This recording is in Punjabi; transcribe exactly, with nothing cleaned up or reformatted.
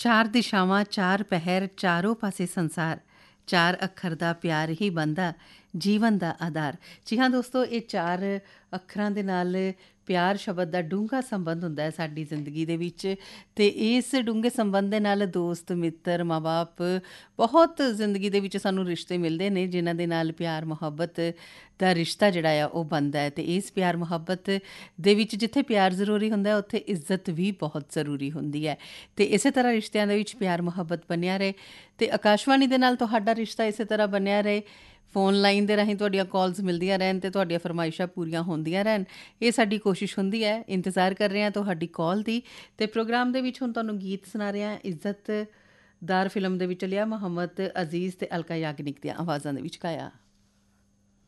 ਚਾਰ ਦਿਸ਼ਾਵਾਂ, ਚਾਰ ਪਹਿਰ, ਚਾਰੋਂ ਪਾਸੇ ਸੰਸਾਰ, ਚਾਰ ਅੱਖਰ ਦਾ ਪਿਆਰ ਹੀ ਬਣਦਾ ਜੀਵਨ ਦਾ ਆਧਾਰ। ਜੀ ਹਾਂ ਦੋਸਤੋ, ਇਹ ਚਾਰ ਅੱਖਰਾਂ ਦੇ ਨਾਲ ਪਿਆਰ ਸ਼ਬਦ ਦਾ ਡੂੰਘਾ ਸੰਬੰਧ ਹੁੰਦਾ ਹੈ ਸਾਡੀ ਜ਼ਿੰਦਗੀ ਦੇ ਵਿੱਚ, ਅਤੇ ਇਸ ਡੂੰਘੇ ਸੰਬੰਧ ਦੇ ਨਾਲ ਦੋਸਤ, ਮਿੱਤਰ, ਮਾਂ ਬਾਪ, ਬਹੁਤ ਜ਼ਿੰਦਗੀ ਦੇ ਵਿੱਚ ਸਾਨੂੰ ਰਿਸ਼ਤੇ ਮਿਲਦੇ ਨੇ ਜਿਨ੍ਹਾਂ ਦੇ ਨਾਲ ਪਿਆਰ ਮੁਹੱਬਤ ਦਾ ਰਿਸ਼ਤਾ ਜਿਹੜਾ ਆ ਉਹ ਬਣਦਾ ਹੈ। ਅਤੇ ਇਸ ਪਿਆਰ ਮੁਹੱਬਤ ਦੇ ਵਿੱਚ ਜਿੱਥੇ ਪਿਆਰ ਜ਼ਰੂਰੀ ਹੁੰਦਾ ਉੱਥੇ ਇੱਜ਼ਤ ਵੀ ਬਹੁਤ ਜ਼ਰੂਰੀ ਹੁੰਦੀ ਹੈ। ਅਤੇ ਇਸੇ ਤਰ੍ਹਾਂ ਰਿਸ਼ਤਿਆਂ ਦੇ ਵਿੱਚ ਪਿਆਰ ਮੁਹੱਬਤ ਬਣਿਆ ਰਹੇ ਅਤੇ ਆਕਾਸ਼ਵਾਣੀ ਦੇ ਨਾਲ ਤੁਹਾਡਾ ਰਿਸ਼ਤਾ ਇਸੇ ਤਰ੍ਹਾਂ ਬਣਿਆ ਰਹੇ। ਫੋਨ ਲਾਈਨ ਦੇ ਰਾਹੀਂ ਤੁਹਾਡੀਆਂ ਕਾਲਸ ਮਿਲਦੀਆਂ ਰਹਿਣ ਅਤੇ ਤੁਹਾਡੀਆਂ ਫਰਮਾਇਸ਼ਾਂ ਪੂਰੀਆਂ ਹੁੰਦੀਆਂ ਰਹਿਣ, ਇਹ ਸਾਡੀ ਕੋਸ਼ਿਸ਼ ਹੁੰਦੀ ਹੈ। ਇੰਤਜ਼ਾਰ ਕਰ ਰਹੇ ਹਾਂ ਤੁਹਾਡੀ ਕਾਲ ਦੀ। ਅਤੇ ਪ੍ਰੋਗਰਾਮ ਦੇ ਵਿੱਚ ਹੁਣ ਤੁਹਾਨੂੰ ਗੀਤ ਸੁਣਾ ਰਹੇ ਹਾਂ ਇੱਜ਼ਤਦਾਰ ਫਿਲਮ ਦੇ ਵਿੱਚ ਲਿਆ ਮੁਹੰਮਦ ਅਜ਼ੀਜ਼ ਅਤੇ ਅਲਕਾ ਯਾਗਨਿਕ ਦੀਆਂ ਆਵਾਜ਼ਾਂ ਦੇ ਵਿੱਚ ਗਾਇਆ।